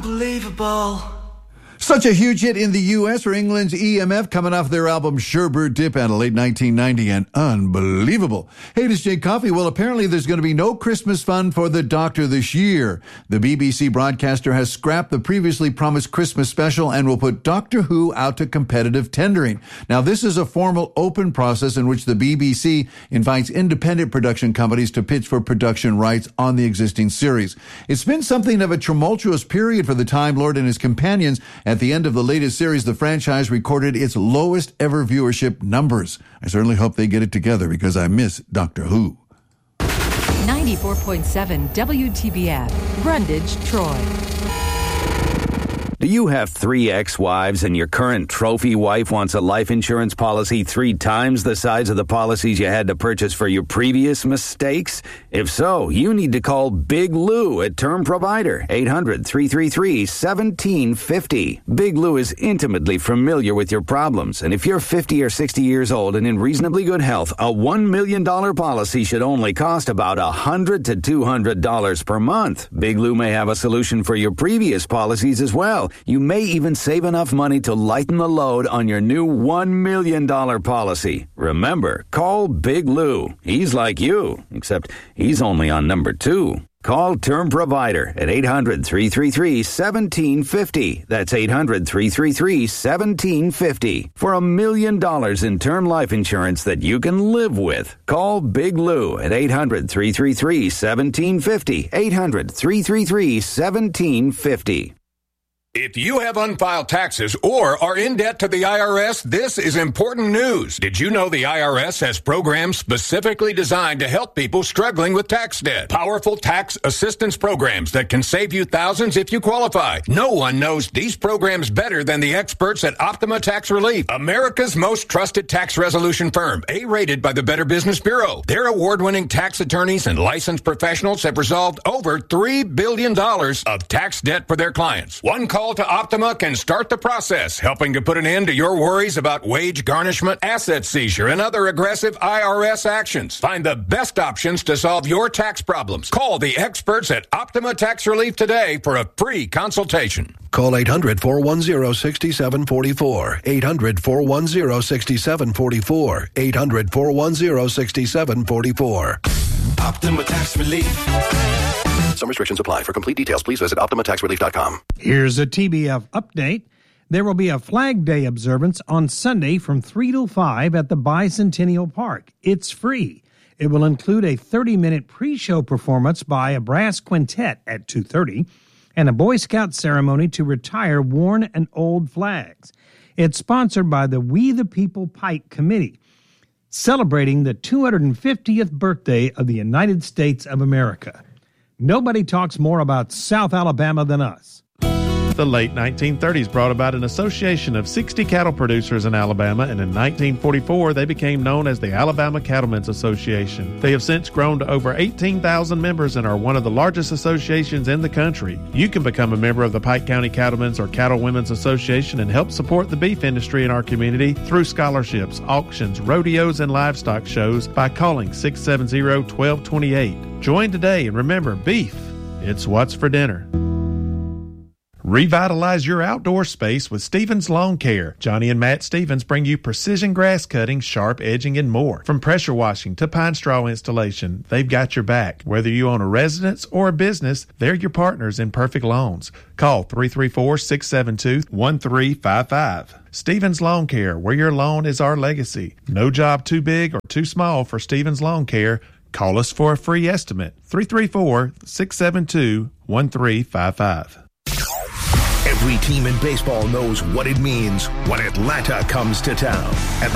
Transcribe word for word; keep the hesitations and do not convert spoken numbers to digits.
Unbelievable. Such a huge hit in the U S for England's E M F, coming off their album Sherbert Dip in late nineteen ninety, and unbelievable. Hey, this is Jake Coffey. Well, apparently there's going to be no Christmas fun for the Doctor this year. The B B C broadcaster has scrapped the previously promised Christmas special and will put Doctor Who out to competitive tendering. Now, this is a formal open process in which the B B C invites independent production companies to pitch for production rights on the existing series. It's been something of a tumultuous period for the Time Lord and his companions. At the end of the latest series, the franchise recorded its lowest ever viewership numbers. I certainly hope they get it together because I miss Doctor Who. ninety-four point seven W T B F, Brundage, Troy. Do you have three ex-wives and your current trophy wife wants a life insurance policy three times the size of the policies you had to purchase for your previous mistakes? If so, you need to call Big Lou at Term Provider, eight hundred, three three three, one seven five zero. Big Lou is intimately familiar with your problems, and if you're fifty or sixty years old and in reasonably good health, a one million dollars policy should only cost about one hundred to two hundred dollars per month. Big Lou may have a solution for your previous policies as well. You may even save enough money to lighten the load on your new one million dollars policy. Remember, call Big Lou. He's like you, except he's only on number two. Call Term Provider at eight hundred, three three three, one seven five zero. That's eight hundred, three three three, one seven five zero. For a million dollars in term life insurance that you can live with. Call Big Lou at eight hundred, three three three, one seven five zero. eight hundred, three three three, one seven five zero. If you have unfiled taxes or are in debt to the I R S, this is important news. Did you know the I R S has programs specifically designed to help people struggling with tax debt? Powerful tax assistance programs that can save you thousands if you qualify. No one knows these programs better than the experts at Optima Tax Relief, America's most trusted tax resolution firm, A-rated by the Better Business Bureau. Their award-winning tax attorneys and licensed professionals have resolved over three billion dollars of tax debt for their clients. One call to Optima can start the process, helping to put an end to your worries about wage garnishment, asset seizure, and other aggressive I R S actions. Find the best options to solve your tax problems. Call the experts at Optima Tax Relief today for a free consultation. Call eight hundred, four one zero, six seven four four. eight hundred, four one zero, six seven four four. eight hundred, four one zero, six seven four four. Optima Tax Relief. Some restrictions apply. For complete details, please visit optima tax relief dot com. Here's a T B F update. There will be a Flag Day observance on Sunday from three till five at the Bicentennial Park. It's free. It will include a thirty-minute pre-show performance by a brass quintet at two thirty and a Boy Scout ceremony to retire worn and old flags. It's sponsored by the We the People Pike Committee, celebrating the two hundred fiftieth birthday of the United States of America. Nobody talks more about South Alabama than us. The late nineteen thirties brought about an association of sixty cattle producers in Alabama, and in nineteen forty-four they became known as the Alabama Cattlemen's Association. They have since grown to over eighteen thousand members and are one of the largest associations in the country. You can become a member of the Pike County Cattlemen's or Cattle Women's Association and help support the beef industry in our community through scholarships, auctions, rodeos, and livestock shows by calling six seven zero, one two two eight. Join today, and remember, beef, it's what's for dinner. Revitalize your outdoor space with Stevens Lawn Care. Johnny and Matt Stevens bring you precision grass cutting, sharp edging, and more. From pressure washing to pine straw installation, they've got your back. Whether you own a residence or a business, they're your partners in perfect lawns. Call three three four, six seven two, one three five five. Stevens Lawn Care, where your lawn is our legacy. No job too big or too small for Stevens Lawn Care. Call us for a free estimate. three three four, six seven two, one three five five. Every team in baseball knows what it means when Atlanta comes to town. And